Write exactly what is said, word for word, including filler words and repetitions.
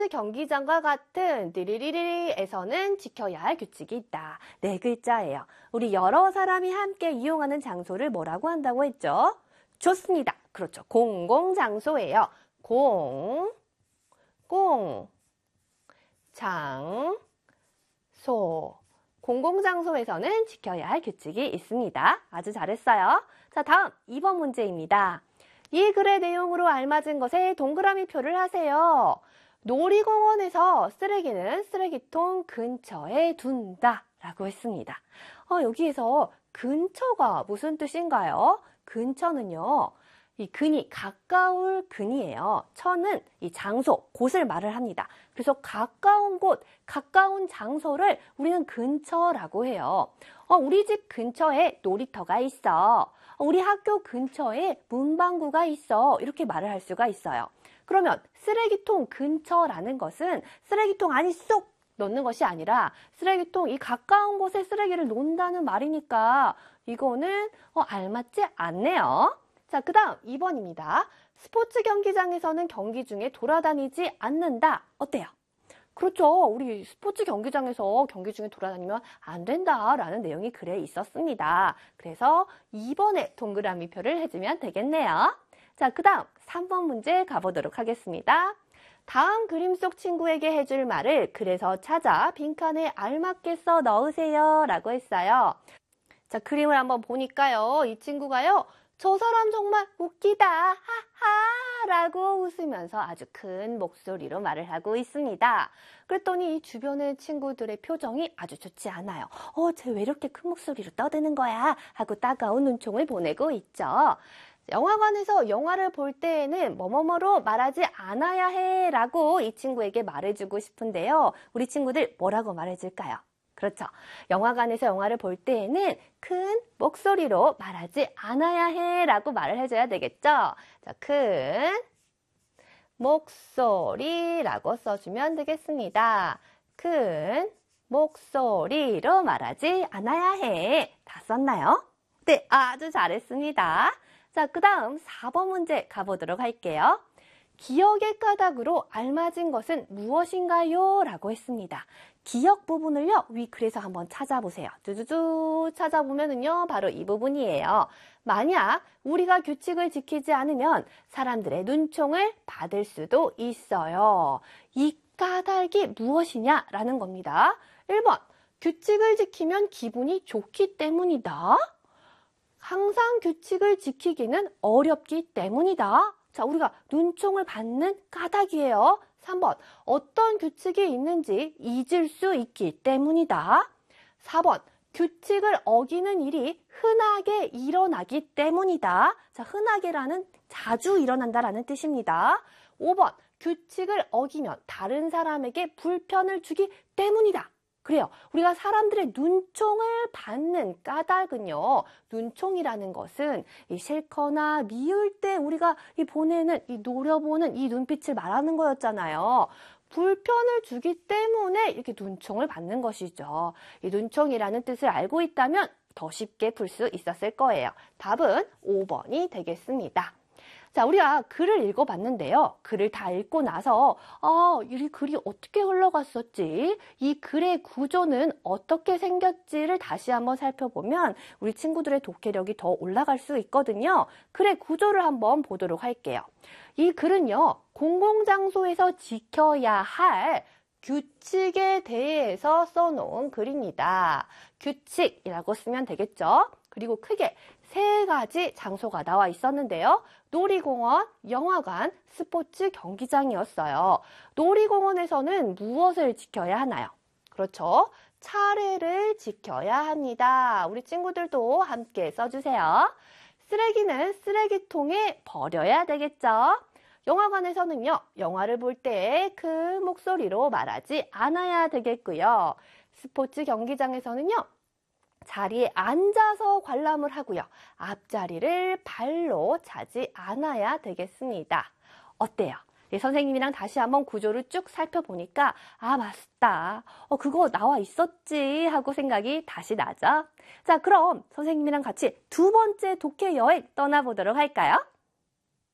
경기장과 같은 띠리리리에서는 지켜야 할 규칙이 있다. 네 글자예요. 우리 여러 사람이 함께 이용하는 장소를 뭐라고 한다고 했죠? 좋습니다. 그렇죠. 공공장소예요. 공, 공, 장, 소. 공공장소에서는 지켜야 할 규칙이 있습니다. 아주 잘했어요. 자, 다음 이 번 문제입니다. 이 글의 내용으로 알맞은 것에 동그라미 표를 하세요. 놀이공원에서 쓰레기는 쓰레기통 근처에 둔다 라고 했습니다. 어, 여기에서 근처가 무슨 뜻인가요? 근처는요, 이 근이 가까울 근이에요. 처는 이 장소, 곳을 말을 합니다. 그래서 가까운 곳, 가까운 장소를 우리는 근처라고 해요. 어, 우리 집 근처에 놀이터가 있어. 우리 학교 근처에 문방구가 있어. 이렇게 말을 할 수가 있어요. 그러면 쓰레기통 근처라는 것은 쓰레기통 안에 쏙 넣는 것이 아니라 쓰레기통 이 가까운 곳에 쓰레기를 놓는다는 말이니까 이거는 어, 알맞지 않네요. 자, 그 다음 이 번입니다. 스포츠 경기장에서는 경기 중에 돌아다니지 않는다. 어때요? 그렇죠. 우리 스포츠 경기장에서 경기 중에 돌아다니면 안 된다라는 내용이 글에 있었습니다. 그래서 이 번에 동그라미 표를 해주면 되겠네요. 자, 그 다음 삼 번 문제 가보도록 하겠습니다. 다음 그림 속 친구에게 해줄 말을 글에서 찾아 빈칸에 알맞게 써 넣으세요 라고 했어요. 자, 그림을 한번 보니까요. 이 친구가요. 저 사람 정말 웃기다 하하 라고 웃으면서 아주 큰 목소리로 말을 하고 있습니다. 그랬더니 이 주변의 친구들의 표정이 아주 좋지 않아요. 어, 쟤 왜 이렇게 큰 목소리로 떠드는 거야? 하고 따가운 눈총을 보내고 있죠. 영화관에서 영화를 볼 때에는 뭐뭐뭐로 말하지 않아야 해 라고 이 친구에게 말해주고 싶은데요. 우리 친구들 뭐라고 말해줄까요? 그렇죠. 영화관에서 영화를 볼 때에는 큰 목소리로 말하지 않아야 해 라고 말을 해줘야 되겠죠. 자, 큰 목소리라고 써주면 되겠습니다. 큰 목소리로 말하지 않아야 해. 다 썼나요? 네, 아주 잘했습니다. 자, 그 다음 사 번 문제 가보도록 할게요. 기억의 까닭으로 알맞은 것은 무엇인가요? 라고 했습니다. 기억 부분을요, 위 글에서 한번 찾아보세요. 쭈쭈쭈 찾아보면은요, 바로 이 부분이에요. 만약 우리가 규칙을 지키지 않으면 사람들의 눈총을 받을 수도 있어요. 이 까닭이 무엇이냐라는 겁니다. 일 번, 규칙을 지키면 기분이 좋기 때문이다. 항상 규칙을 지키기는 어렵기 때문이다. 자, 우리가 눈총을 받는 까닭이에요. 삼 번, 어떤 규칙이 있는지 잊을 수 있기 때문이다. 사 번, 규칙을 어기는 일이 흔하게 일어나기 때문이다. 자, 흔하게라는 자주 일어난다라는 뜻입니다. 오 번, 규칙을 어기면 다른 사람에게 불편을 주기 때문이다. 그래요. 우리가 사람들의 눈총을 받는 까닭은요. 눈총이라는 것은 이 싫거나 미울 때 우리가 이 보내는, 이 노려보는 이 눈빛을 말하는 거였잖아요. 불편을 주기 때문에 이렇게 눈총을 받는 것이죠. 이 눈총이라는 뜻을 알고 있다면 더 쉽게 풀 수 있었을 거예요. 답은 오 번이 되겠습니다. 자, 우리가 글을 읽어봤는데요. 글을 다 읽고 나서 아, 이 글이 어떻게 흘러갔었지? 이 글의 구조는 어떻게 생겼지를 다시 한번 살펴보면 우리 친구들의 독해력이 더 올라갈 수 있거든요. 글의 구조를 한번 보도록 할게요. 이 글은요. 공공장소에서 지켜야 할 규칙에 대해서 써놓은 글입니다. 규칙이라고 쓰면 되겠죠. 그리고 크게 세 가지 장소가 나와 있었는데요. 놀이공원, 영화관, 스포츠 경기장이었어요. 놀이공원에서는 무엇을 지켜야 하나요? 그렇죠. 차례를 지켜야 합니다. 우리 친구들도 함께 써주세요. 쓰레기는 쓰레기통에 버려야 되겠죠. 영화관에서는요. 영화를 볼 때 큰 목소리로 말하지 않아야 되겠고요. 스포츠 경기장에서는요. 자리에 앉아서 관람을 하고요. 앞자리를 발로 차지 않아야 되겠습니다. 어때요? 네, 선생님이랑 다시 한번 구조를 쭉 살펴보니까 아, 맞다. 어, 그거 나와 있었지 하고 생각이 다시 나죠? 자, 그럼 선생님이랑 같이 두 번째 독해 여행 떠나보도록 할까요?